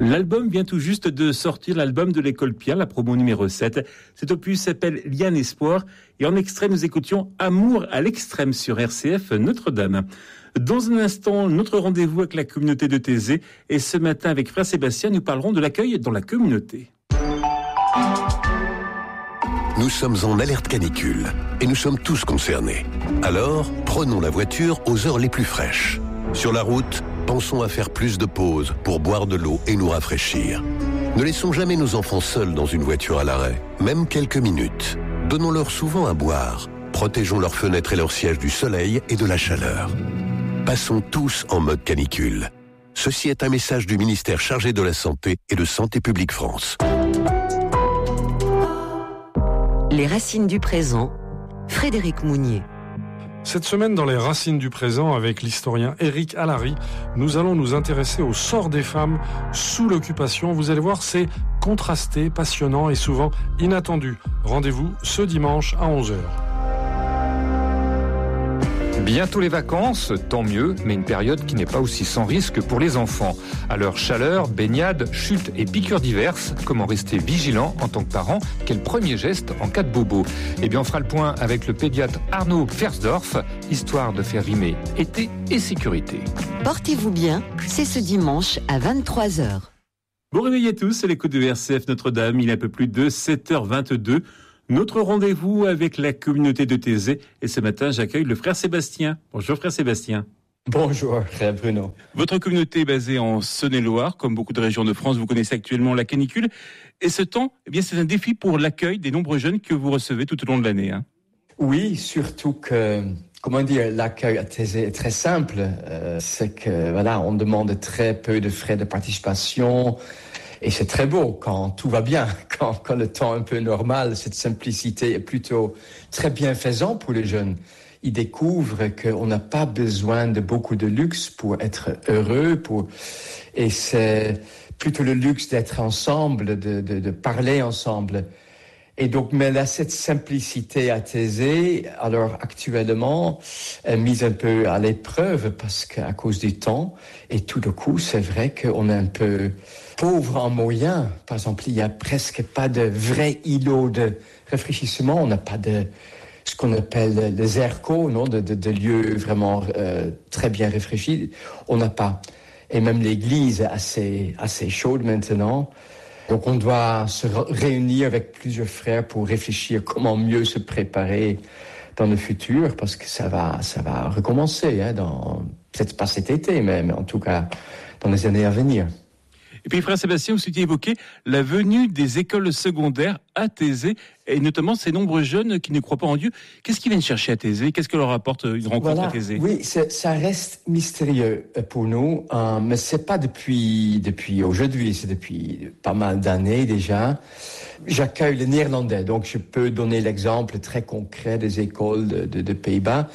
L'album vient tout juste de sortir, l'album de l'École Pierre, la promo numéro 7. Cet opus s'appelle Liane Espoir et en extrait nous écoutions Amour à l'extrême sur RCF Notre-Dame. Dans un instant, notre rendez-vous avec la communauté de Thésée et ce matin avec Frère Sébastien, nous parlerons de l'accueil dans la communauté. Nous sommes en alerte canicule et nous sommes tous concernés. Alors, prenons la voiture aux heures les plus fraîches. Sur la route, pensons à faire plus de pauses pour boire de l'eau et nous rafraîchir. Ne laissons jamais nos enfants seuls dans une voiture à l'arrêt, même quelques minutes. Donnons-leur souvent à boire. Protégeons leurs fenêtres et leurs sièges du soleil et de la chaleur. Passons tous en mode canicule. Ceci est un message du ministère chargé de la Santé et de Santé publique France. Les racines du présent, Frédéric Mounier. Cette semaine, dans les racines du présent, avec l'historien Éric Allary, nous allons nous intéresser au sort des femmes sous l'occupation. Vous allez voir, c'est contrasté, passionnant et souvent inattendu. Rendez-vous ce dimanche à 11h. Bientôt les vacances, tant mieux, mais une période qui n'est pas aussi sans risque pour les enfants. À leur chaleur, baignade, chute et piqûres diverses, comment rester vigilant en tant que parent? Quel premier geste en cas de bobo? Eh bien, on fera le point avec le pédiatre Arnaud Versdorf, histoire de faire rimer été et sécurité. Portez-vous bien, c'est ce dimanche à 23h. Bon réveil à tous, c'est l'écoute de RCF Notre-Dame, il est un peu plus de 7h22. Notre rendez-vous avec la communauté de Thésée. Et ce matin, j'accueille le frère Sébastien. Bonjour frère Sébastien. Bonjour frère Bruno. Votre communauté est basée en Saône-et-Loire. Comme beaucoup de régions de France, vous connaissez actuellement la canicule. Et ce temps, eh bien, c'est un défi pour l'accueil des nombreux jeunes que vous recevez tout au long de l'année. Hein. Oui, surtout que, l'accueil à Thésée est très simple. C'est que, on demande très peu de frais de participation. Et c'est très beau quand tout va bien, quand le temps est un peu normal. Cette simplicité est plutôt très bienfaisant pour les jeunes. Ils découvrent qu'on n'a pas besoin de beaucoup de luxe pour être heureux. Et c'est plutôt le luxe d'être ensemble, de parler ensemble. Et donc, mais là, cette simplicité à Thésée, alors actuellement, est mise un peu à l'épreuve parce qu'à cause du temps. Et tout d'un coup, c'est vrai qu'on est un peu pauvre en moyens. Par exemple, il n'y a presque pas de vrai îlot de réfléchissement. On n'a pas de ce qu'on appelle des ERCO, non, de lieux vraiment très bien réfléchis. On n'a pas. Et même l'église est assez chaude maintenant. Donc on doit se réunir avec plusieurs frères pour réfléchir comment mieux se préparer dans le futur, parce que ça va recommencer, peut-être pas cet été, mais en tout cas dans les années à venir. Et puis, frère Sébastien, vous souhaitiez évoquer la venue des écoles secondaires à Thésée, et notamment ces nombreux jeunes qui ne croient pas en Dieu. Qu'est-ce qu'ils viennent chercher à Thésée? Qu'est-ce que leur apporte une rencontre à Thésée? Oui, ça reste mystérieux pour nous, mais c'est pas depuis aujourd'hui, c'est depuis pas mal d'années déjà. J'accueille les Néerlandais, donc je peux donner l'exemple très concret des écoles de Pays-Bas.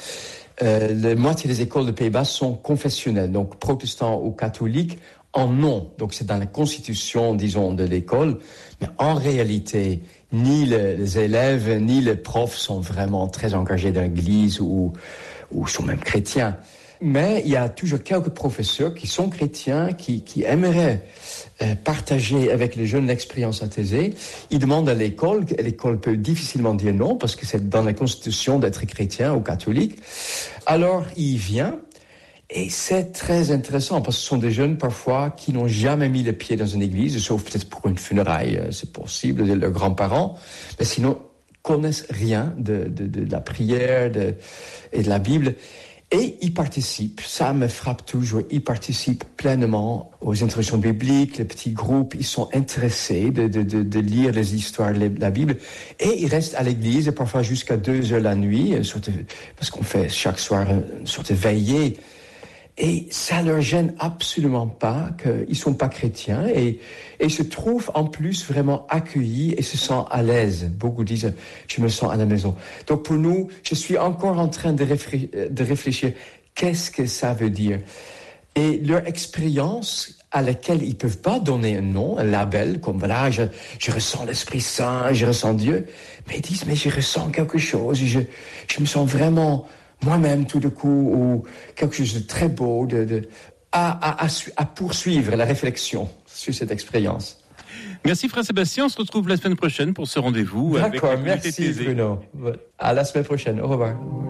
La moitié des écoles de Pays-Bas sont confessionnelles, donc protestants ou catholiques. En nom, donc c'est dans la constitution, disons, de l'école, mais en réalité, ni les élèves, ni les profs sont vraiment très engagés dans l'église ou sont même chrétiens. Mais il y a toujours quelques professeurs qui sont chrétiens, qui aimeraient partager avec les jeunes l'expérience à Thésée. Ils demandent à l'école peut difficilement dire non, parce que c'est dans la constitution d'être chrétien ou catholique. Alors, il vient. Et c'est très intéressant parce que ce sont des jeunes parfois qui n'ont jamais mis les pieds dans une église, sauf peut-être pour une funéraille, c'est possible, de leurs grands-parents, mais sinon connaissent rien de la prière et de la Bible. Et ils participent, ça me frappe toujours, ils participent pleinement aux introductions bibliques, les petits groupes, ils sont intéressés de lire les histoires de la Bible, et ils restent à l'église, parfois jusqu'à 2h la nuit, parce qu'on fait chaque soir une sorte de veillée. Et ça leur gêne absolument pas qu'ils sont pas chrétiens et se trouvent en plus vraiment accueillis et se sentent à l'aise. Beaucoup disent, je me sens à la maison. Donc pour nous, je suis encore en train de réfléchir, qu'est-ce que ça veut dire? Et leur expérience à laquelle ils peuvent pas donner un nom, un label, comme je ressens l'Esprit Saint, je ressens Dieu, mais ils disent, mais je ressens quelque chose, je me sens vraiment moi-même tout d'un coup, ou quelque chose de très beau, à poursuivre la réflexion sur cette expérience. Merci frère Sébastien, on se retrouve la semaine prochaine pour ce rendez-vous. D'accord, avec merci Bruno. À la semaine prochaine, au revoir.